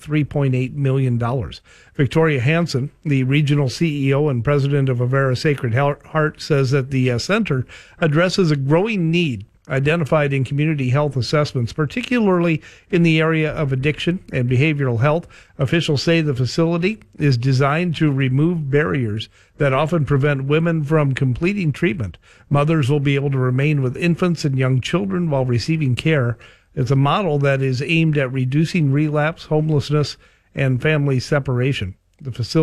$3.8 million. Victoria Hansen, the regional CEO and president of Avera Sacred Heart, says that the center addresses a growing need identified in community health assessments, particularly in the area of addiction and behavioral health. Officials say the facility is designed to remove barriers that often prevent women from completing treatment. Mothers will be able to remain with infants and young children while receiving care. It's a model that is aimed at reducing relapse, homelessness, and family separation. The facility